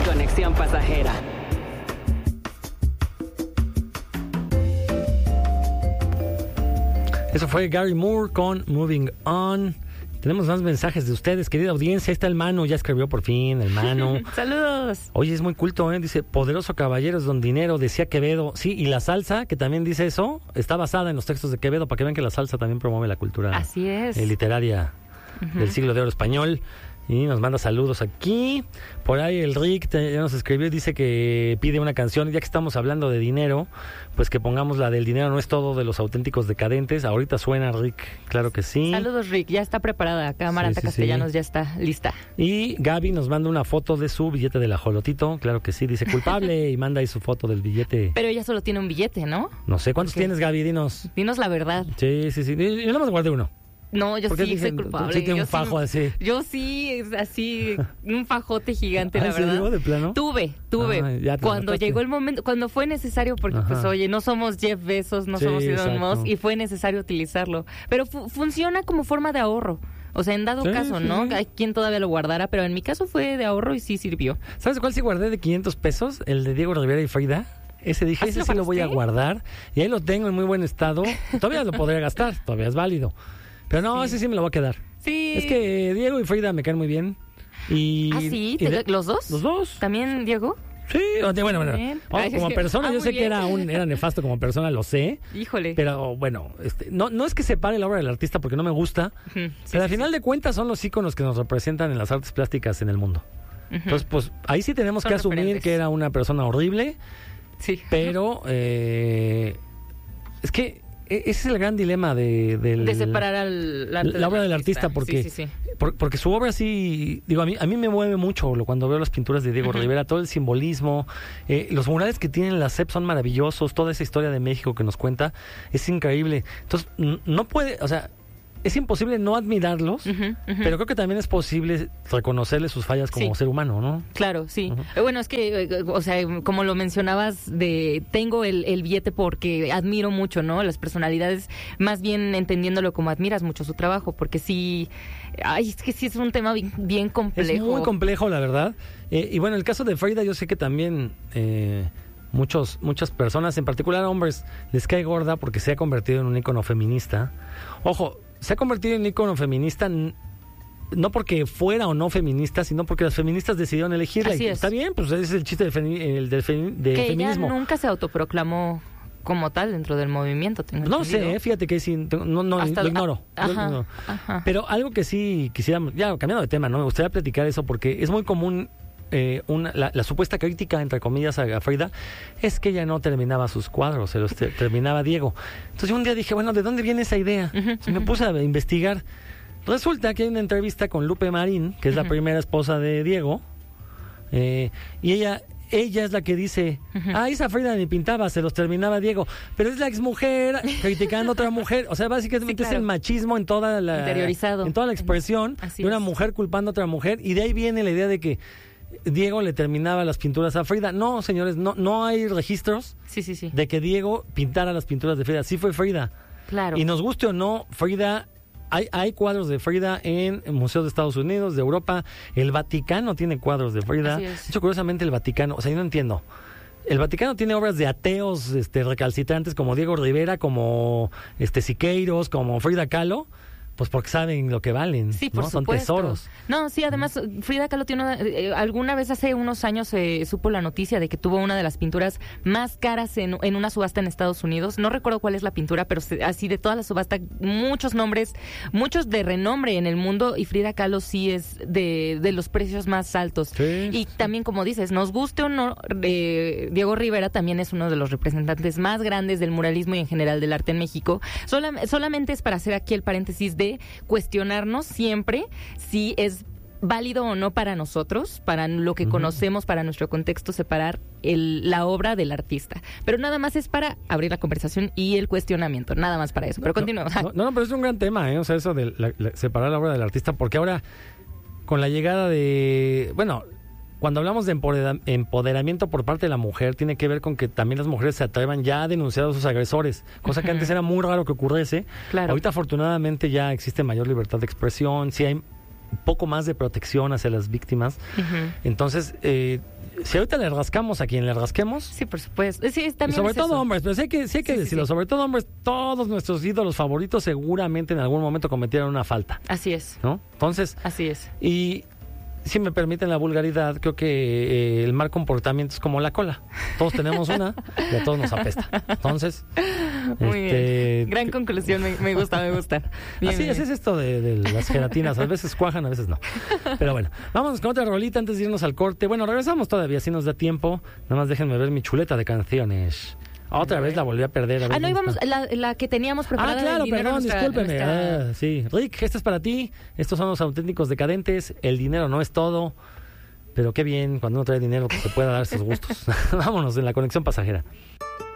Conexión pasajera. Eso fue Gary Moore con Moving On. Tenemos más mensajes de ustedes, querida audiencia. Ahí está el Manu, ya escribió por fin, el Manu. Saludos. Oye, es muy culto, ¿eh? Dice, poderoso caballero es don dinero, decía Quevedo. Sí, y la salsa, que también dice eso, está basada en los textos de Quevedo, para que vean que la salsa también promueve la cultura Así es. Literaria del siglo de oro español. Y nos manda saludos aquí. Por ahí el Rick ya nos escribió y dice que pide una canción. Ya que estamos hablando de dinero, pues que pongamos la del dinero no es todo de los auténticos decadentes. Ahorita suena, Rick, claro que sí. Saludos, Rick. Ya está preparada. Acá Maranta Castellanos ya está lista. Y Gaby nos manda una foto de su billete del ajolotito. Claro que sí, dice culpable y manda ahí su foto del billete. Pero ella solo tiene un billete, ¿no? No sé, ¿cuántos tienes, Gaby? Dinos. Dinos la verdad. Sí. Yo nada más guardé uno. No, yo sí soy culpable. Sí, tiene un fajo así. Yo sí, es así, un fajote gigante, la ¿En serio, verdad. de plano? Tuve. Cuando llegó el momento, cuando fue necesario, porque pues oye, no somos Jeff Bezos, no somos Elon Musk, y fue necesario utilizarlo. Pero funciona como forma de ahorro. O sea, en dado caso, ¿no? Hay quien todavía lo guardara, pero en mi caso fue de ahorro y sí sirvió. ¿Sabes cuál sí guardé de 500 pesos? El de Diego Rivera y Frida. Ese dije, ese sí lo voy a guardar. Y ahí lo tengo en muy buen estado. Todavía lo podría gastar, todavía es válido. Pero no, ese sí me lo voy a quedar. Sí. Es que Diego y Frida me caen muy bien. Y, sí? ¿Los dos? ¿Los dos? ¿También Diego? Sí, bueno. Como persona, yo sé que era nefasto como persona, lo sé. Híjole. Pero bueno, no es que separe la obra del artista porque no me gusta. Pero al final de cuentas son los íconos que nos representan en las artes plásticas en el mundo. Entonces, pues ahí sí tenemos que asumir que era una persona horrible. Sí. Pero es que ese es el gran dilema de separar la obra del artista, porque porque su obra sí, digo, a mí me mueve mucho cuando veo las pinturas de Diego Rivera, todo el simbolismo, los murales que tienen la SEP son maravillosos, toda esa historia de México que nos cuenta es increíble. Entonces, no puede, o sea, es imposible no admirarlos, pero creo que también es posible reconocerle sus fallas como ser humano, ¿no? Claro, sí. Bueno, es que, o sea, como lo mencionabas, tengo el billete porque admiro mucho, ¿no? Las personalidades, más bien entendiéndolo como admiras mucho su trabajo, porque sí, es que sí es un tema bien complejo. Es muy complejo, la verdad. Y bueno, el caso de Frida, yo sé que también muchas personas, en particular hombres, les cae gorda porque se ha convertido en un ícono feminista. Ojo, se ha convertido en ícono feminista no porque fuera o no feminista, sino porque las feministas decidieron elegirla. Así es. Está bien, pues ese es el chiste del feminismo. Que ella nunca se autoproclamó como tal dentro del movimiento. No sé, fíjate que sí, lo ignoro. Ajá. Pero algo que sí quisiéramos, ya cambiando de tema, ¿no? Me gustaría platicar eso porque es muy común. La supuesta crítica, entre comillas, a Frida es que ella no terminaba sus cuadros, se los terminaba Diego. Entonces yo un día dije, bueno, ¿de dónde viene esa idea? Me puse a investigar. Resulta que hay una entrevista con Lupe Marín, que es la primera esposa de Diego, y ella es la que dice, esa Frida ni pintaba, se los terminaba Diego, pero es la exmujer criticando a otra mujer. O sea, básicamente es el machismo en toda la interiorizado, en toda la expresión de una mujer culpando a otra mujer, y de ahí viene la idea de que Diego le terminaba las pinturas a Frida. No, señores, no hay registros de que Diego pintara las pinturas de Frida. Sí fue Frida. Claro. Y nos guste o no, Frida, hay cuadros de Frida en museos de Estados Unidos, de Europa. El Vaticano tiene cuadros de Frida. De hecho, curiosamente, el Vaticano, o sea, yo no entiendo. El Vaticano tiene obras de ateos recalcitrantes como Diego Rivera, como Siqueiros, como Frida Kahlo. Pues porque saben lo que valen, sí, ¿no? Son tesoros. No, sí, además Frida Kahlo tiene alguna vez hace unos años se supo la noticia de que tuvo una de las pinturas más caras en una subasta en Estados Unidos. No recuerdo cuál es la pintura, pero así de toda la subasta, muchos nombres, muchos de renombre en el mundo, y Frida Kahlo sí es de los precios más altos. Sí, y también, como dices, nos guste o no, Diego Rivera también es uno de los representantes más grandes del muralismo y en general del arte en México. Solamente es para hacer aquí el paréntesis de cuestionarnos siempre si es válido o no para nosotros, para lo que conocemos, para nuestro contexto, separar la obra del artista. Pero nada más es para abrir la conversación y el cuestionamiento, nada más para eso. Pero continuemos. No, pero es un gran tema, o sea, eso de separar la obra del artista, porque ahora, con la llegada de... Bueno, cuando hablamos de empoderamiento por parte de la mujer, tiene que ver con que también las mujeres se atrevan ya a denunciar a sus agresores, cosa que antes era muy raro que ocurriese. Claro. Ahorita, afortunadamente, ya existe mayor libertad de expresión, sí hay un poco más de protección hacia las víctimas. Entonces, si ahorita le rascamos a quien le rasquemos... Sí, por supuesto. Sí, Y también sobre es todo eso. hombres, pero sí hay que decirlo, sobre todo hombres, todos nuestros ídolos favoritos seguramente en algún momento cometieron una falta, Así es. ¿no? Entonces, Así es. y si me permiten la vulgaridad, creo que el mal comportamiento es como la cola. Todos tenemos una y a todos nos apesta. Entonces, Muy bien. Gran conclusión, me gusta. Bien, así bien. es esto de las gelatinas. A veces cuajan, a veces no. Pero bueno, vámonos con otra rolita antes de irnos al corte. Bueno, regresamos todavía, si nos da tiempo. Nada más déjenme ver mi chuleta de canciones. Otra vez la volví a perder. A ver, No ¿dónde íbamos, está? la que teníamos preparada. Claro, del dinero, perdón, discúlpeme. nuestra- Sí, Rick, esta es para ti. Estos son los auténticos decadentes. El dinero no es todo. Pero qué bien cuando uno trae dinero que se pueda dar esos gustos. Vámonos en la conexión pasajera.